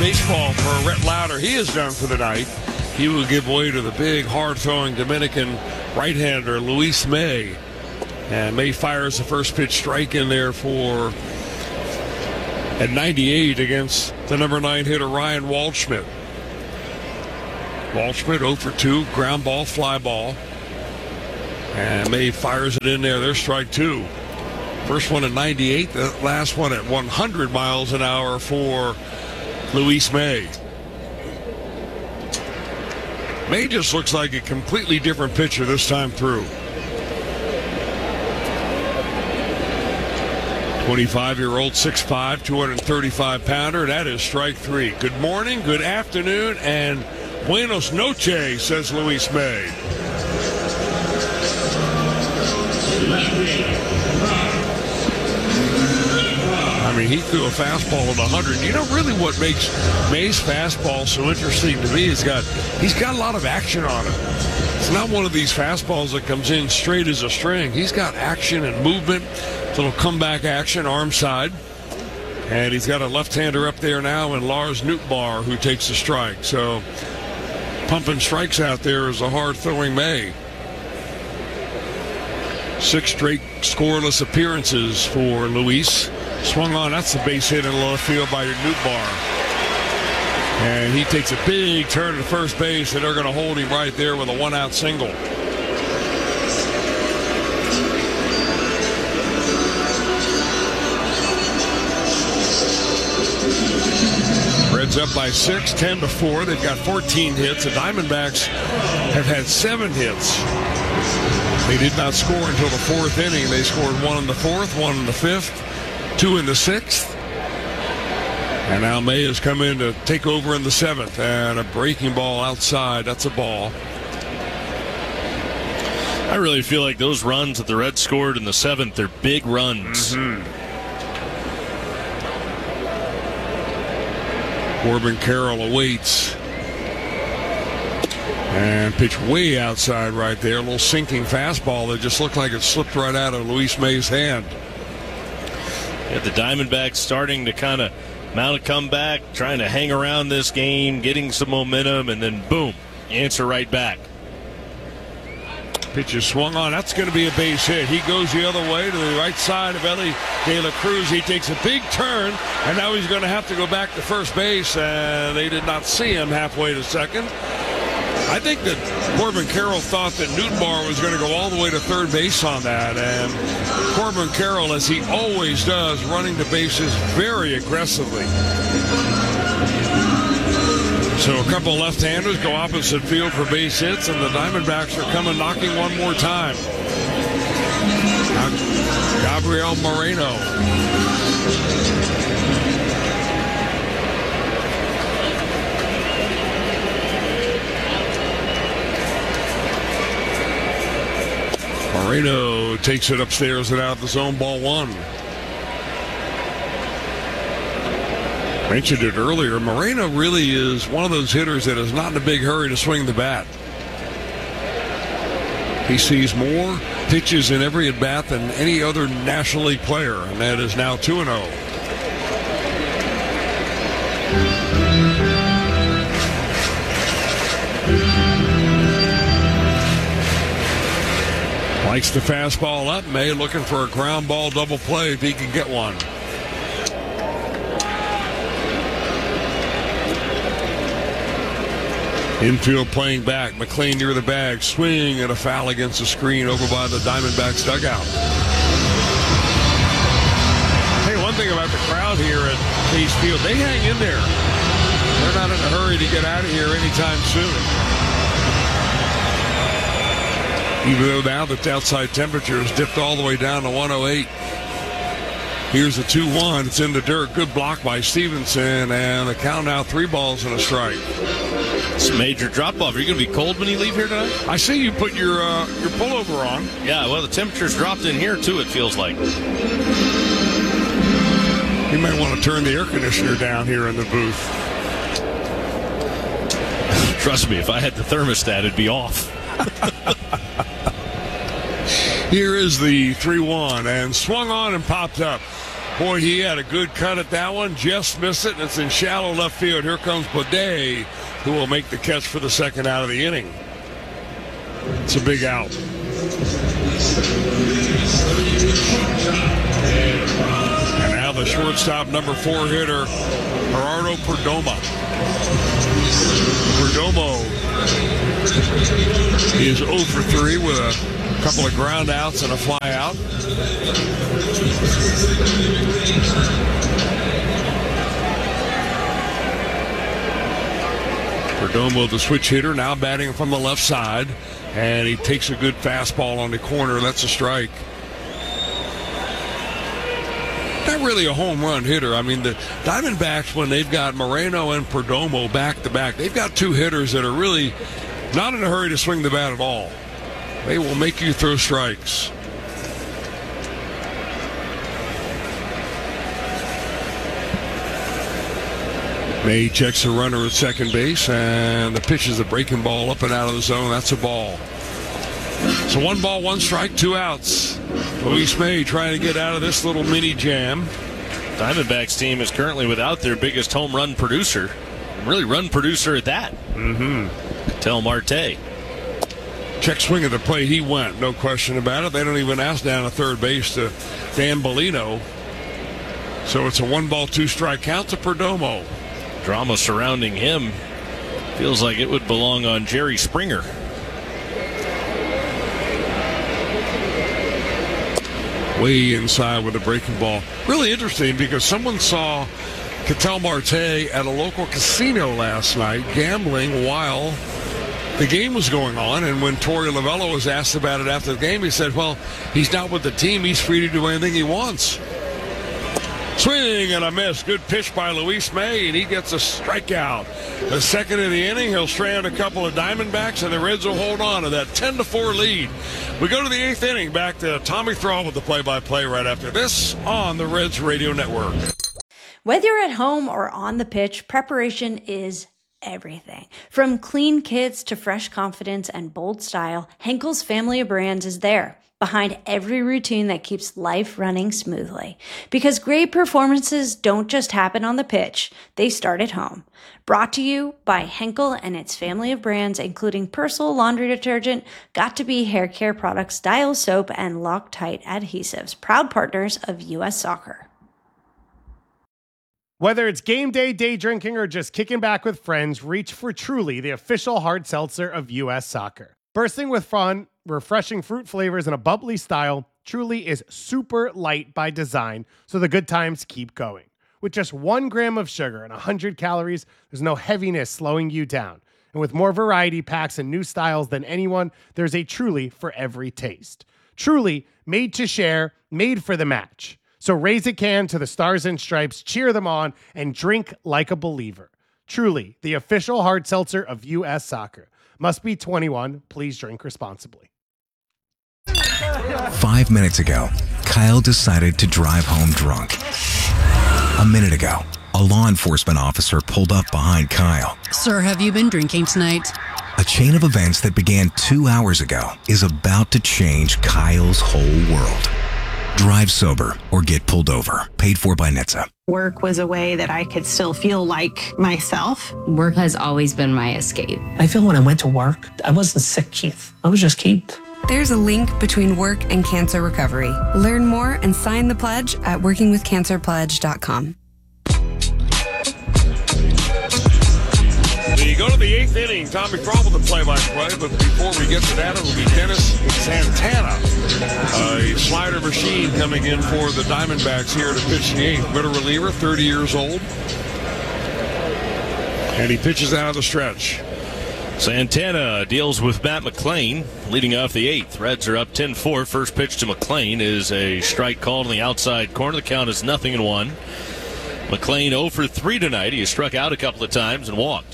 baseball for Rhett Lauder. He is done for the night. He will give way to the big, hard-throwing Dominican right-hander, Luis May. And May fires the first pitch strike in there for at 98 against the number 9 hitter, Ryan Waldschmidt. Waldschmidt 0 for 2, ground ball, fly ball. And May fires it in there. There's strike 2. First one at 98, the last one at 100 miles an hour for Luis May. May just looks like a completely different pitcher this time through. 25-year-old, 6'5", 235-pounder. That is strike 3. Good morning, good afternoon, and buenos noches, says Luis May. I mean, he threw a fastball at 100. You know, really what makes May's fastball so interesting to me is he's got a lot of action on it. It's not one of these fastballs that comes in straight as a string. He's got action and movement, little comeback action, arm side. And he's got a left-hander up there now in Lars Nootbaar, who takes the strike. So pumping strikes out there is a hard-throwing May. 6 straight scoreless appearances for Luis. Swung on, that's the base hit in left field by Nootbaar. And he takes a big turn to first base, and they're going to hold him right there with a 1-out single. Reds up by 6, 10-4. They've got 14 hits. The Diamondbacks have had 7 hits. They did not score until the 4th inning. They scored 1 in the 4th, 1 in the 5th, 2 in the 6th. And now May has come in to take over in the 7th. And a breaking ball outside. That's a ball. I really feel like those runs that the Reds scored in the 7th, they're big runs. Corbin Carroll awaits. And pitch way outside right there. A little sinking fastball that just looked like it slipped right out of Luis May's hand. Yeah, the Diamondbacks starting to kind of mount a comeback, trying to hang around this game, getting some momentum, and then boom, answer right back. Pitch is swung on. That's going to be a base hit. He goes the other way to the right side of Elly De La Cruz. He takes a big turn, and now he's going to have to go back to first base, and they did not see him halfway to second. I think that Corbin Carroll thought that Nootbaar was going to go all the way to third base on that, and Corbin Carroll, as he always does, running the bases very aggressively. So a couple of left-handers go opposite field for base hits, and the Diamondbacks are coming knocking one more time. Gabriel Moreno. Moreno takes it upstairs and out of the zone, ball 1. Mentioned it earlier, Moreno really is one of those hitters that is not in a big hurry to swing the bat. He sees more pitches in every at-bat than any other National League player, and that is now 2-0. Likes the fastball up. May looking for a ground ball double play if he can get one. Infield playing back. McLean near the bag. Swing and a foul against the screen over by the Diamondbacks dugout. Hey, one thing about the crowd here at Chase Field, they hang in there. They're not in a hurry to get out of here anytime soon. Even though now that the outside temperature has dipped all the way down to 108. Here's the 2-1. It's in the dirt. Good block by Stevenson. And the count now 3 balls and a strike. It's a major drop-off. Are you going to be cold when you leave here tonight? I see you put your pullover on. Yeah, well, the temperature's dropped in here, too, it feels like. You may want to turn the air conditioner down here in the booth. Trust me, if I had the thermostat, it'd be off. Here is the 3-1, and swung on and popped up. Boy, he had a good cut at that one. Just missed it, and it's in shallow left field. Here comes Baudet, who will make the catch for the second out of the inning. It's a big out. And now the shortstop, number 4 hitter, Gerardo Perdomo. Perdomo is 0 for 3 with a couple of ground outs and a fly out. Perdomo, the switch hitter, now batting from the left side, and he takes a good fastball on the corner. That's a strike. Not really a home run hitter. I mean, the Diamondbacks, when they've got Moreno and Perdomo back to back, they've got 2 hitters that are really not in a hurry to swing the bat at all. They will make you throw strikes. May checks the runner at second base, and the pitch is a breaking ball up and out of the zone. That's a ball. So 1 ball, 1 strike, 2 outs. Luis May trying to get out of this little mini jam. Diamondbacks team is currently without their biggest home run producer. Really run producer at that. Ketel Marte. Check swing at the plate. He went. No question about it. They don't even ask down at third base to Dan Bellino. So it's a 1 ball, 2 strike count to Perdomo. Drama surrounding him. Feels like it would belong on Jerry Springer. Way inside with a breaking ball. Really interesting because someone saw Ketel Marte at a local casino last night gambling while the game was going on, and when Torey Lovullo was asked about it after the game, he said, well, he's not with the team. He's free to do anything he wants. Swing and a miss. Good pitch by Luis May, and he gets a strikeout. The second of the inning, he'll strand a couple of Diamondbacks, and the Reds will hold on to that 10-4 lead. We go to the 8th inning. Back to Tommy Thrall with the play-by-play right after this on the Reds Radio Network. Whether you're at home or on the pitch, preparation is everything. From clean kits to fresh confidence and bold style, Henkel's family of brands is there, behind every routine that keeps life running smoothly. Because great performances don't just happen on the pitch, they start at home. Brought to you by Henkel and its family of brands, including Persil laundry detergent, Got2b hair care products, Dial soap, and Loctite adhesives, proud partners of U.S. Soccer. Whether it's game day, day drinking, or just kicking back with friends, reach for Truly, the official hard seltzer of U.S. Soccer. Bursting with fun, refreshing fruit flavors, and a bubbly style, Truly is super light by design, so the good times keep going. With just 1 gram of sugar and 100 calories, there's no heaviness slowing you down. And with more variety packs and new styles than anyone, there's a Truly for every taste. Truly, made to share, made for the match. So raise a can to the Stars and Stripes, cheer them on, and drink like a believer. Truly, the official hard seltzer of U.S. Soccer. Must be 21. Please drink responsibly. 5 minutes ago, Kyle decided to drive home drunk. A minute ago, a law enforcement officer pulled up behind Kyle. Sir, have you been drinking tonight? A chain of events that began 2 hours ago is about to change Kyle's whole world. Drive sober or get pulled over. Paid for by NHTSA. Work was a way that I could still feel like myself. Work has always been my escape. I feel when I went to work, I wasn't sick, Keith. I was just Keith. There's a link between work and cancer recovery. Learn more and sign the pledge at workingwithcancerpledge.com. We go to the 8th inning. Tommy Thrall with the play-by-play, but before we get to that, it will be Dennis Santana, a slider machine coming in for the Diamondbacks here to pitch the 8th. Middle reliever, 30 years old, and he pitches out of the stretch. Santana deals with Matt McLain, leading off the 8th. Reds are up 10-4. First pitch to McLain is a strike called on the outside corner. The count is 0-1. McLain 0 for 3 tonight. He has struck out a couple of times and walked.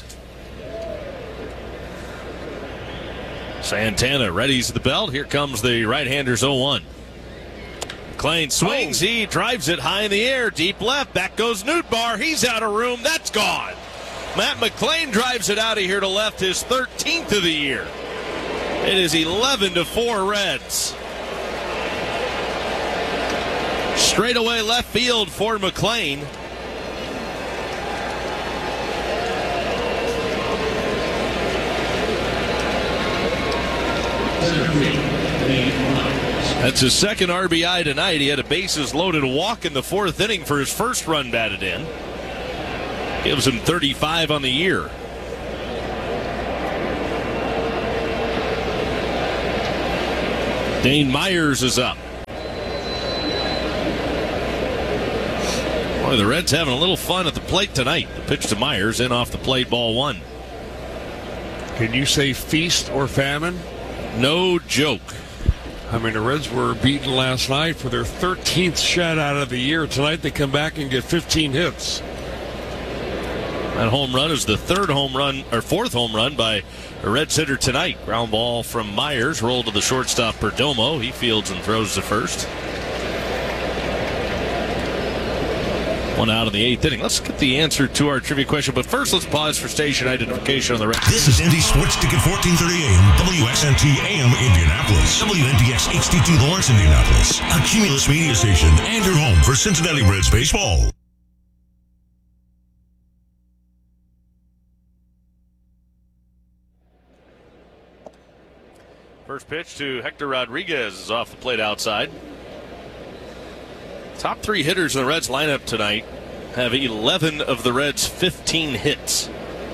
Santana readies the belt. Here comes the right-hander's 0-1. McLain swings. He drives it high in the air. Deep left. Back goes Nootbaar. He's out of room. That's gone. Matt McLain drives it out of here to left, his 13th of the year. It is 11-4 Reds. Straightaway left field for McLean. That's his second RBI tonight. He had a bases-loaded walk in the fourth inning for his first run batted in. Gives him 35 on the year. Dane Myers is up. Boy, the Reds having a little fun at the plate tonight. The pitch to Myers, in off the plate, ball one. Can you say feast or famine? No joke. I mean, the Reds were beaten last night for their 13th shutout of the year. Tonight they come back and get 15 hits. That home run is the fourth home run by a Reds hitter tonight. Ground ball from Myers, rolled to the shortstop Perdomo. He fields and throws to first. One out in the eighth inning. Let's get the answer to our trivia question, but first let's pause for station identification on the Reds. This is Indy Sports Ticket 1430 AM, WXNT AM Indianapolis, WNDX HD2 Lawrence, Indianapolis, a Cumulus media station, and your home for Cincinnati Reds baseball. First pitch to Hector Rodriguez is off the plate outside. Top three hitters in the Reds lineup tonight have 11 of the Reds' 15 hits.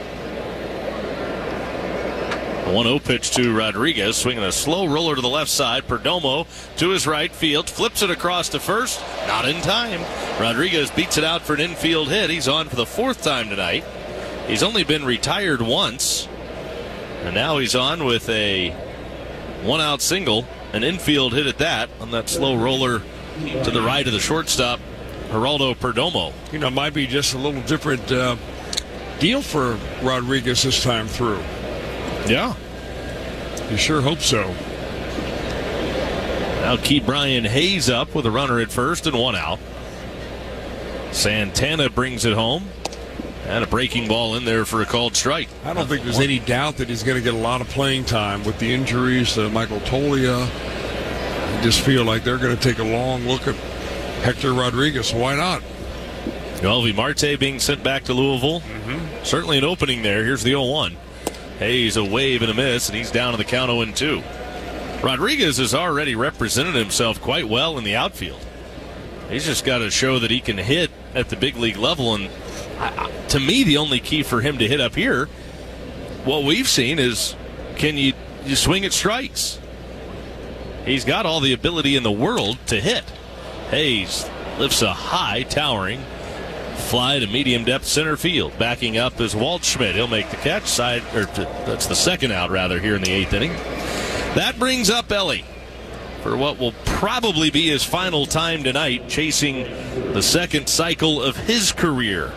1-0 pitch to Rodriguez, swinging a slow roller to the left side. Perdomo to his right field, flips it across to first, not in time. Rodriguez beats it out for an infield hit. He's on for the fourth time tonight. He's only been retired once, and now he's on with a one-out single, an infield hit at that, on that slow roller to the right of the shortstop, Geraldo Perdomo. You know, might be just a little different deal for Rodriguez this time through. Yeah. You sure hope so. Now Key Brian Hayes up with a runner at first and one out. Santana brings it home. And a breaking ball in there for a called strike. I don't think there's any doubt that he's going to get a lot of playing time with the injuries to Michael Toglia. I just feel like they're going to take a long look at Hector Rodriguez. Why not? Noelvi Marte being sent back to Louisville. Certainly an opening there. Here's the 0-1. Hayes a wave and a miss, and he's down to the count 0-2. Rodriguez has already represented himself quite well in the outfield. He's just got to show that he can hit at the big league level, and to me, the only key for him to hit up here, what we've seen is, can you swing at strikes? He's got all the ability in the world to hit. Hayes lifts a high, towering fly to medium depth center field. Backing up is Walt Schmidt. He'll make the catch. That's the second out, rather, here in the eighth inning. That brings up Elly for what will probably be his final time tonight, chasing the second cycle of his career.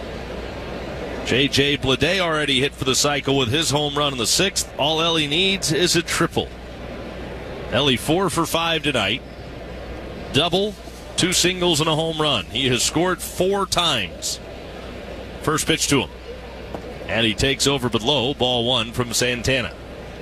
J.J. Bleday already hit for the cycle with his home run in the sixth. All Elly needs is a triple. Elly 4 for 5 tonight. Double, 2 singles, and a home run. He has scored 4 times. First pitch to him. And he takes over but low. Ball one from Santana.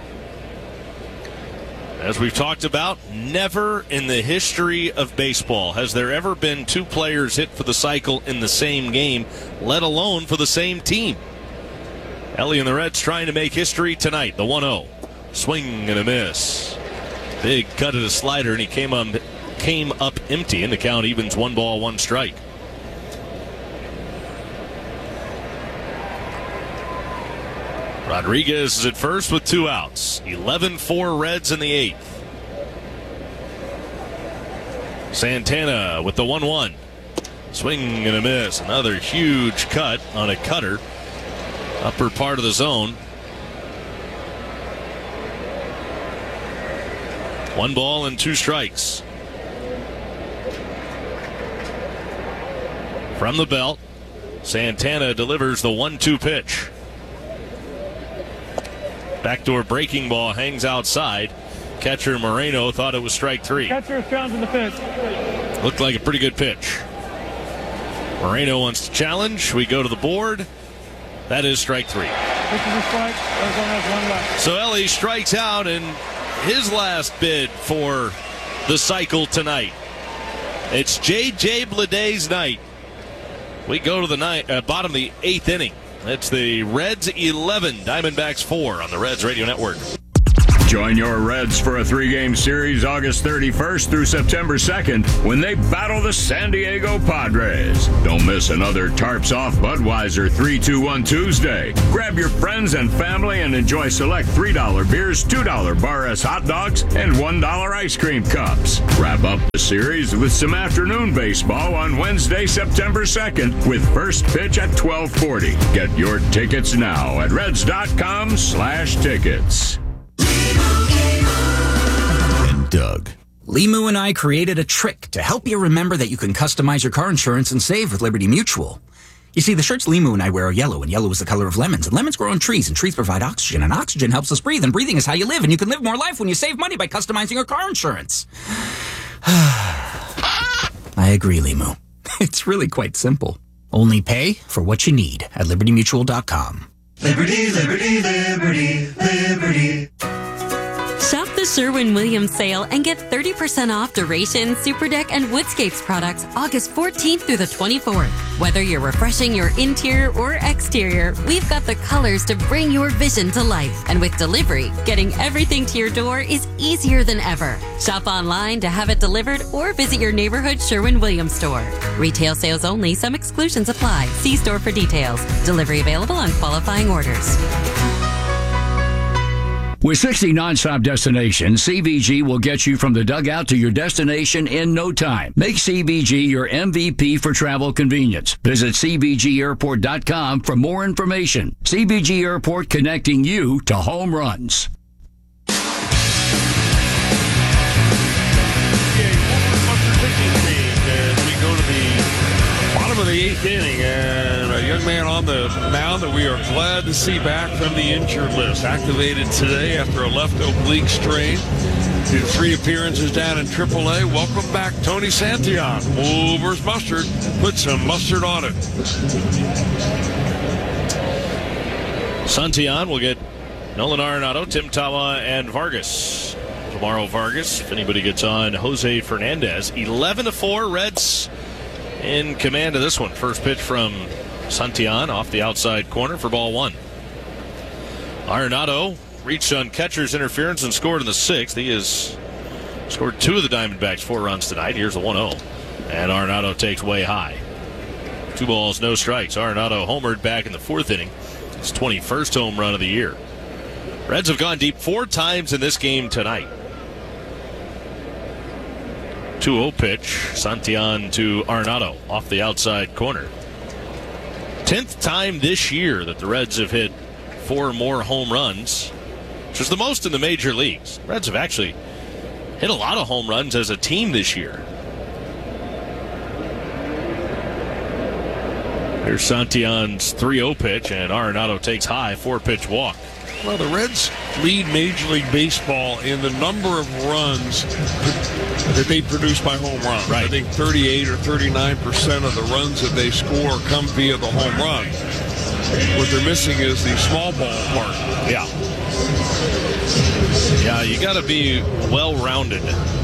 As we've talked about, never in the history of baseball has there ever been 2 players hit for the cycle in the same game, let alone for the same team. Elly and the Reds trying to make history tonight. The 1-0. Swing and a miss. Big cut at a slider, and he came up empty, and the count evens 1 ball, 1 strike. Rodriguez is at first with 2 outs. 11-4 Reds in the eighth. Santana with the 1-1. Swing and a miss. Another huge cut on a cutter. Upper part of the zone. 1 ball and 2 strikes. From the belt, Santana delivers the 1-2 pitch. Backdoor breaking ball hangs outside. Catcher Moreno thought it was strike 3. Catcher challenging the pitch. Looked like a pretty good pitch. Moreno wants to challenge. We go to the board. That is strike 3. This is a strike. Arizona has 1 left. So Elly strikes out in his last bid for the cycle tonight. It's J.J. Bleday's night. We go to the bottom of the 8th inning. It's the Reds 11, Diamondbacks 4 on the Reds Radio Network. Join your Reds for a 3-game series August 31st through September 2nd when they battle the San Diego Padres. Don't miss another Tarps Off Budweiser 3-2-1 Tuesday. Grab your friends and family and enjoy select $3 beers, $2 Bar S hot dogs, and $1 ice cream cups. Wrap up the series with some afternoon baseball on Wednesday, September 2nd with first pitch at 12:40. Get your tickets now at reds.com/tickets. Doug. Limu and I created a trick to help you remember that you can customize your car insurance and save with Liberty Mutual. You see, the shirts Limu and I wear are yellow, and yellow is the color of lemons, and lemons grow on trees, and trees provide oxygen, and oxygen helps us breathe, and breathing is how you live, and you can live more life when you save money by customizing your car insurance. I agree, Limu. It's really quite simple. Only pay for what you need at libertymutual.com. Liberty, liberty, liberty, liberty. Shop the Sherwin-Williams sale and get 30% off Duration, Superdeck, and Woodscapes products August 14th through the 24th. Whether you're refreshing your interior or exterior, we've got the colors to bring your vision to life. And with delivery, getting everything to your door is easier than ever. Shop online to have it delivered or visit your neighborhood Sherwin-Williams store. Retail sales only. Some exclusions apply. See store for details. Delivery available on qualifying orders. With 60 nonstop destinations, CVG will get you from the dugout to your destination in no time. Make CVG your MVP for travel convenience. Visit CVGAirport.com for more information. CVG Airport, connecting you to home runs. Of the 8th inning, and a young man on the mound that we are glad to see back from the injured list. Activated today after a left oblique strain. Did 3 appearances down in AAA. Welcome back, Tony Santillan. Wolvers mustard. Put some mustard on it. Santillan will get Nolan Arenado, Tim Tawa, and Vargas. Tomorrow, Vargas, if anybody gets on, Jose Fernandez. 11-4, Reds in command of this one. First pitch from Santillan off the outside corner for ball 1. Arenado reached on catcher's interference and scored in the 6th. He has scored 2 of the Diamondbacks' 4 runs tonight. Here's the 1-0. And Arenado takes way high. 2 balls, no strikes. Arenado homered back in the 4th inning. His 21st home run of the year. Reds have gone deep 4 times in this game tonight. 2-0 pitch, Santillan to Arenado off the outside corner. 10th time this year that the Reds have hit 4 more home runs, which is the most in the major leagues. Reds have actually hit a lot of home runs as a team this year. Here's Santillan's 3-0 pitch, and Arenado takes high, 4-pitch walk. Well, the Reds lead Major League Baseball in the number of runs that they produce by home run. Right. I think 38 or 39% of the runs that they score come via the home run. What they're missing is the small ball part. Yeah. Yeah, you got to be well-rounded.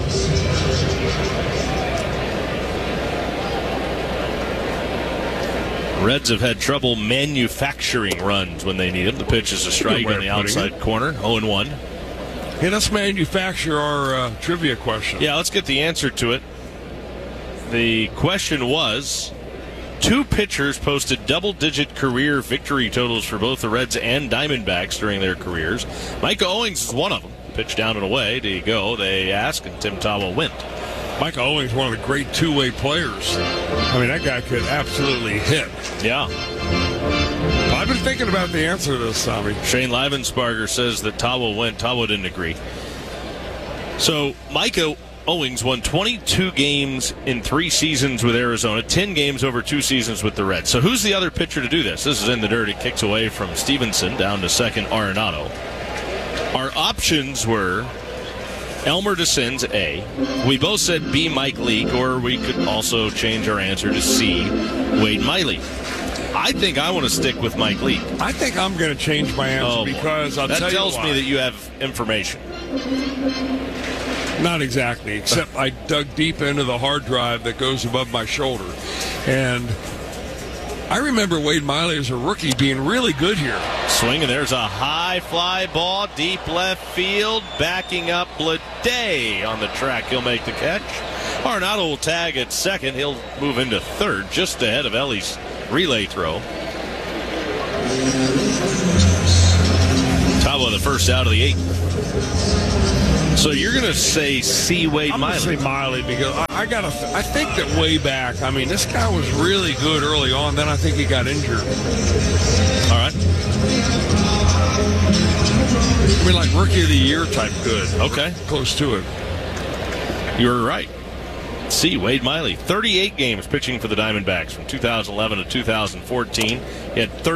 Reds have had trouble manufacturing runs when they need them. The pitch is a strike on the outside corner, 0-1. Hey, let's manufacture our trivia question. Yeah, let's get the answer to it. The question was, 2 pitchers posted double-digit career victory totals for both the Reds and Diamondbacks during their careers. Micah Owings is one of them. Pitch down and away. Do you go? They ask, and Tim Tawa went. Micah Owings, one of the great two-way players. I mean, that guy could absolutely hit. Yeah. I've been thinking about the answer to this, Tommy. Shane Livensparger says that Tawa went. Tawa didn't agree. So Micah Owings won 22 games in 3 seasons with Arizona, 10 games over 2 seasons with the Reds. So who's the other pitcher to do this? This is in the dirt. It kicks away from Stevenson down to second, Arenado. Our options were Elmer DeCins, A. We both said B, Mike Leake, or we could also change our answer to C, Wade Miley. I think I want to stick with Mike Leake. I think I'm going to change my answer because I'll tell you why. That tells me that you have information. Not exactly, except I dug deep into the hard drive that goes above my shoulder. And I remember Wade Miley as a rookie being really good here. Swing, and there's a high fly ball, deep left field, backing up Bleday on the track. He'll make the catch. Arenado will tag at second. He'll move into third, just ahead of Ellie's relay throw. Top of the first out of the 8th. So you're going to say C. Wade Miley? I'm going to say Miley because I think that way back, I mean, this guy was really good early on. Then I think he got injured. All right. I mean, like Rookie of the Year type good. Okay. Close to it. You were right. C. Wade Miley, 38 games pitching for the Diamondbacks from 2011 to 2014. He had 30